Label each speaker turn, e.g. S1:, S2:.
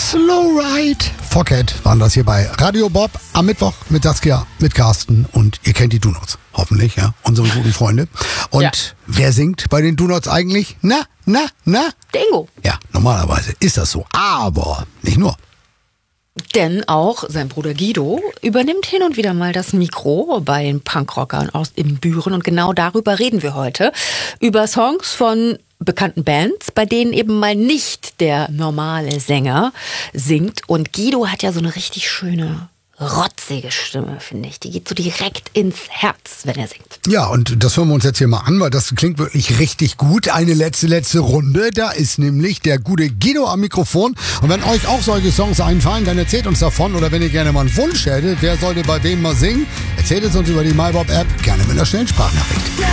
S1: Slow Ride. Focket waren das hier bei Radio Bob am Mittwoch mit Saskia, mit Carsten und ihr kennt die Donuts. Hoffentlich, ja. Unsere guten Freunde. Und wer singt bei den Donuts eigentlich? Na?
S2: Dingo.
S1: Ja, normalerweise ist das so. Aber nicht nur.
S2: Denn auch sein Bruder Guido übernimmt hin und wieder mal das Mikro bei den Punkrockern aus Büren. Und genau darüber reden wir heute. Über Songs von bekannten Bands, bei denen eben mal nicht der normale Sänger singt. Und Guido hat ja so eine richtig schöne, rotzige Stimme, finde ich. Die geht so direkt ins Herz, wenn er singt.
S1: Ja, und das hören wir uns jetzt hier mal an, weil das klingt wirklich richtig gut. Eine letzte Runde. Da ist nämlich der gute Guido am Mikrofon. Und wenn euch auch solche Songs einfallen, dann erzählt uns davon. Oder wenn ihr gerne mal einen Wunsch hättet, wer sollte bei wem mal singen, erzählt es uns über die MyBob-App, gerne mit einer schnellen Sprachnachricht.